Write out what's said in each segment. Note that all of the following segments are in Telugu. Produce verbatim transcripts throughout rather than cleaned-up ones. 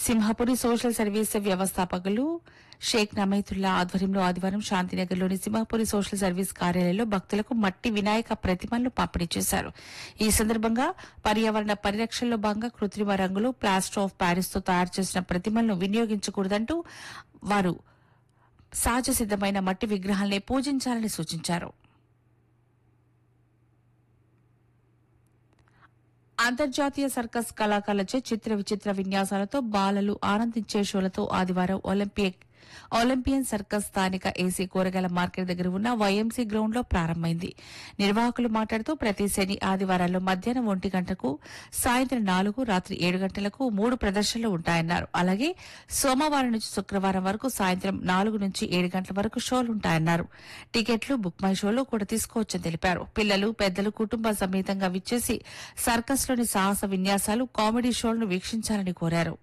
సింహాపురి సోషల్ సర్వీస్ వ్యవస్థాపకులు షేక్ నమైతుల్లా ఆధ్వర్యంలో ఆదివారం శాంతినగర్లోని సింహాపురి సోషల్ సర్వీస్ కార్యాలయంలో భక్తులకు మట్టి వినాయక ప్రతిమలను పంపిణీ చేశారు. ఈ సందర్భంగా పర్యావరణ పరిరక్షణలో భాగంగా కృత్రిమ రంగులు, ప్లాస్టర్ ఆఫ్ ప్యారిస్ తో తయారు చేసిన ప్రతిమలను వినియోగించకూడదంటూ వారు సహజ సిద్దమైన మట్టి విగ్రహాలనే పూజించాలని సూచించారు. అంతర్జాతీయ సర్కస్ కళాకారులచే చిత్ర విచిత్ర విన్యాసాలతో బాలలు ఆనందించే షోలతో ఆదివారం ఒలింపిక్ ఒలింపియన్ సర్కస్ స్థానిక ఏసీ కూరగాయల మార్కెట్ దగ్గర ఉన్న వైఎంసీ గ్రౌండ్ లో ప్రారంభమైంది. నిర్వాహకులు మాట్లాడుతూ ప్రతి శని ఆదివారాల్లో మధ్యాహ్నం ఒంటి గంటకు, సాయంత్రం నాలుగు, రాత్రి ఏడు గంటలకు మూడు ప్రదర్శనలు ఉంటాయన్నారు. అలాగే సోమవారం నుంచి శుక్రవారం వరకు సాయంత్రం నాలుగు నుంచి ఏడు గంటల వరకు షోలుంటాయన్నారు. టికెట్లు బుక్ మై షోలో కూడా తీసుకోవచ్చని తెలిపారు. పిల్లలు, పెద్దలు కుటుంబ సమేతంగా విచ్చేసి సర్కస్ లోని సాహస విన్యాసాలు, కామెడీ షోలను వీక్షించాలని కోరారు.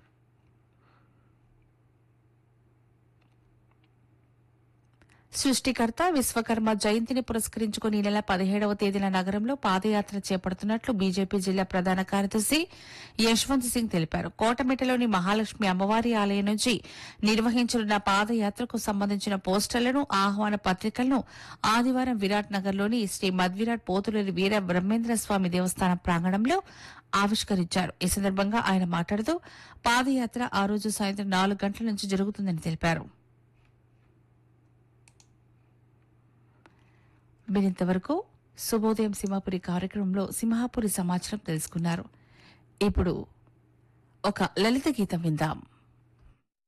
సృష్టికర్త విశ్వకర్మ జయంతిని పురస్కరించుకుని ఈ నెల పదిహేడవ తేదీన నగరంలో పాదయాత్ర చేపడుతున్నట్లు బీజేపీ జిల్లా ప్రధాన కార్యదర్శి యశ్వంత్ సింగ్ తెలిపారు. కోటమిటలోని మహాలక్ష్మి అమ్మవారి ఆలయం నుంచి నిర్వహించనున్న పాదయాత్రకు సంబంధించిన పోస్టర్లను, ఆహ్వాన పత్రికలను ఆదివారం విరాట్ నగర్లోని శ్రీ మధ్విరాట్ పోతులూరి వీర బ్రహ్మేంద్ర స్వామి దేవస్థానం ప్రాంగణంలో ఆవిష్కరించారు. ఈ సందర్భంగా ఆయన మాట్లాడుతూ పాదయాత్ర ఆ రోజు సాయంత్రం నాలుగు గంటల నుంచి జరుగుతుందని తెలిపారు. మీరింతవరకు శుభోదయం సింహాపురి కార్యక్రమంలో సింహాపురి సమాచారం తెలుసుకున్నారు. ఇప్పుడు ఒక లలిత గీతం విందాం.